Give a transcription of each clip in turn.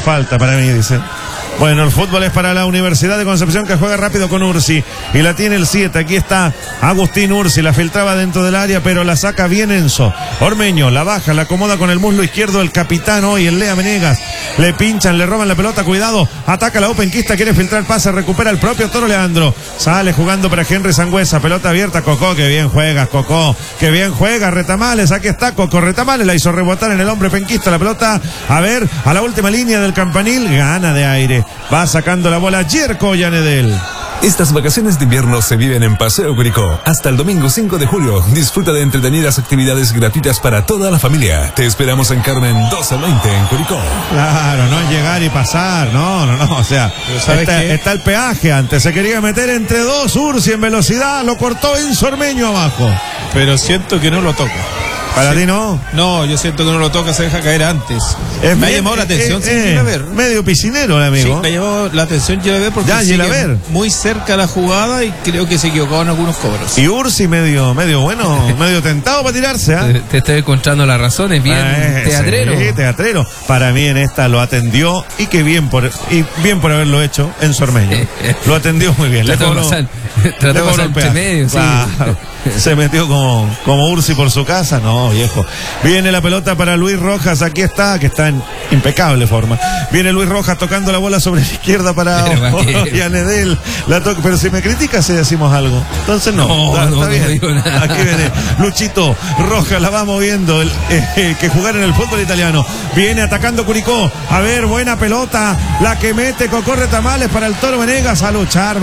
falta para mí, dice. Bueno, el fútbol es para la Universidad de Concepción, que juega rápido con Ursi. Y la tiene el 7. Aquí está Agustín Ursi. La filtraba dentro del área, pero la saca bien Enzo Ormeño. La baja, la acomoda con el muslo izquierdo el capitán hoy, el Lea Venegas. Le pinchan, le roban la pelota. Cuidado. Ataca la Openquista. Quiere filtrar el pase. Recupera el propio Toro Leandro. Sale jugando para Henry Sangüesa. Pelota abierta. Cocó. Que bien juegas, Cocó. Que bien juega. Retamales. Aquí está Coco. Retamales. La hizo rebotar en el hombre penquista. La pelota, a ver, a la última línea del campanil. Gana de aire. Va sacando la bola Yerko Yanedel. Estas vacaciones de invierno se viven en Paseo Curicó. Hasta el domingo 5 de julio. Disfruta de entretenidas actividades gratuitas para toda la familia. Te esperamos en Carmen 1220 en Curicó. Claro, no es llegar y pasar. No. O sea, está el peaje antes. Se quería meter entre dos. Ursi en velocidad. Lo cortó Enzo Ormeño abajo. Pero siento que no lo toca. ¿Para ti no? No, yo siento que no lo toca, se deja caer antes. Me ha llamado la atención sin Gilaver. Medio piscinero el amigo. Sí, me ha llamado la atención Gilaver porque sigue muy cerca la jugada y creo que se equivocó en algunos cobros. Y Ursi medio bueno, medio tentado para tirarse. ¿Eh? Te estoy encontrando las razones, bien teatrero. Sí, teatrero. Para mí en esta lo atendió y que bien por haberlo hecho en Sormeño. Lo atendió muy bien. Trató de pasar entre medio, claro. Se metió como Ursi por su casa. No, viejo. Viene la pelota para Luis Rojas. Aquí está, que está en impecable forma. Viene Luis Rojas tocando la bola sobre la izquierda para Yanedel. Pero si me criticas, si decimos algo. Entonces no está bien. No digo nada. Aquí viene Luchito Rojas, la va moviendo. Que jugar en el fútbol italiano. Viene atacando Curicó. A ver, buena pelota. La que mete Cocó Retamales para el Toro Venegas. A luchar,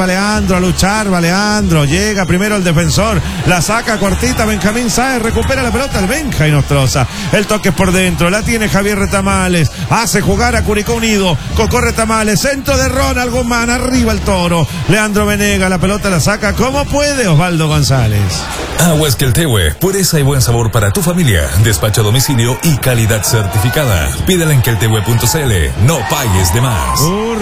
Leandro. Llega primero el defensor. La saca cortita Benjamín Sáez, recupera la pelota el Benja y Nostroza. El toque es por dentro, la tiene Javier Retamales. Hace jugar a Curicó Unido. Cocó Retamales, centro de Ronald Guzmán, arriba el Toro. Leandro Venegas, la pelota la saca como puede Osvaldo González. Aguas Queltehue, pureza y buen sabor para tu familia. Despacho a domicilio y calidad certificada. Pídela en queltehue.cl. No pagues de más.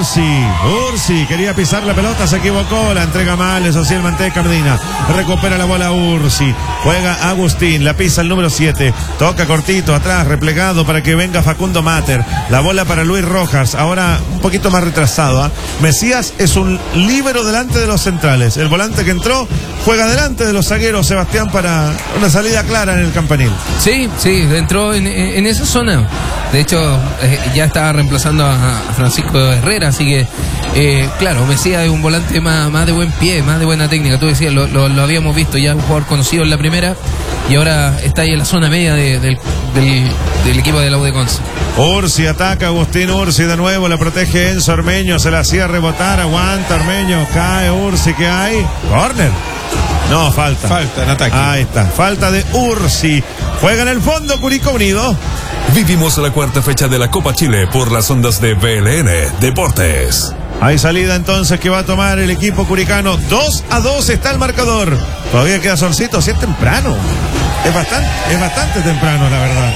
Ursi, quería pisar la pelota, se equivocó. La entrega mal, eso sí, el Manteca Medina. Recupera la bola Ursi. Juega Agustín, la pisa el número 7. Toca cortito, atrás, replegado para que venga Facundo Mater. La bola para Luis Rojas, ahora un poquito más retrasado. Mesías es un líbero delante de los centrales. El volante que entró juega delante de los zagueros, Sebastián, para una salida clara en el campanil. Sí, entró en esa zona. De hecho, ya estaba reemplazando a Francisco Herrera, así que, claro, Mesías es un volante más de buen pie, más de buena técnica. Tú decías, lo habíamos visto ya, un jugador conocido en la primera, y ahora está ahí en la zona media del equipo de la U de Conce. Ursi ataca, Agustín Ursi de nuevo, la protege Enzo Ormeño, se la hacía rebotar, aguanta Ormeño, cae Ursi, ¿qué hay? Corner. No, falta en ataque. Ahí está, falta de Ursi. Juega en el fondo Curicó Unido. Vivimos la cuarta fecha de la Copa Chile por las ondas de BLN Deportes. Hay salida entonces que va a tomar el equipo curicano. 2-2 está el marcador. Todavía queda solcito, si es temprano. Es bastante temprano, la verdad.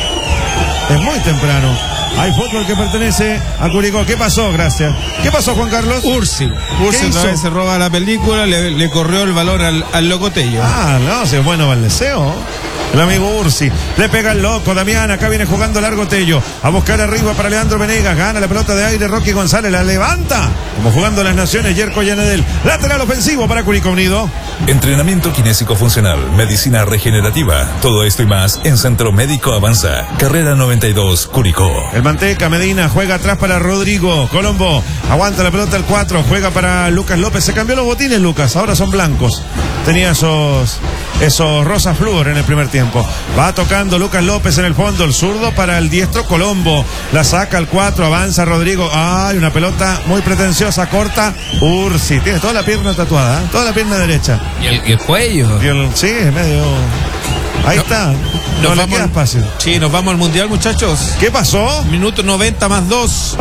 Es muy temprano. Hay fútbol que pertenece a Curicó. ¿Qué pasó? Gracias. ¿Qué pasó, Juan Carlos? Ursi otra vez se roba la película, le corrió el balón al Locotello. No, si es bueno el deseo. El amigo Ursi, le pega el loco, Damián, acá viene jugando largo Tello, a buscar arriba para Leandro Venegas, gana la pelota de aire, Rocky González, la levanta, como jugando las Naciones, Yerko Yanedel, lateral ofensivo para Curicó Unido. Entrenamiento kinésico funcional, medicina regenerativa, todo esto y más en Centro Médico Avanza, carrera 92, Curicó. El Manteca Medina juega atrás para Rodrigo Colombo, aguanta la pelota el 4, juega para Lucas López, se cambió los botines Lucas, ahora son blancos, tenía esos rosas flúor en el primer tiempo. Va tocando Lucas López en el fondo, el zurdo para el diestro Colombo, la saca al 4, avanza Rodrigo, una pelota muy pretenciosa, corta, Ursi, tiene toda la pierna tatuada, toda la pierna derecha. Y el cuello. Sí, es medio... Ahí está. No le queda espacio. Sí, nos vamos al Mundial, muchachos. ¿Qué pasó? Minuto 90 más 2.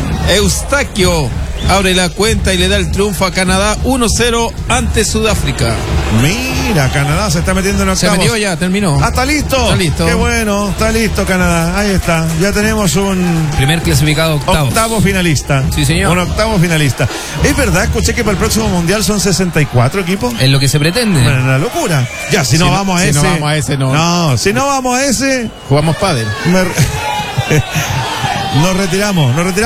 Eustaquio abre la cuenta y le da el triunfo a Canadá 1-0 ante Sudáfrica. Mira, Canadá se está metiendo en octavos. Se metió ya, terminó. ¿Está listo? Está listo. Qué bueno, está listo Canadá. Ahí está. Ya tenemos un... primer clasificado octavo finalista. Sí, señor. Un octavo finalista. ¿Es verdad? Escuché que para el próximo Mundial son 64 equipos. Es lo que se pretende. Una locura. Ya, si no vamos a ese... Si no vamos a ese, no. No, si no vamos a ese... Jugamos pádel. Nos retiramos.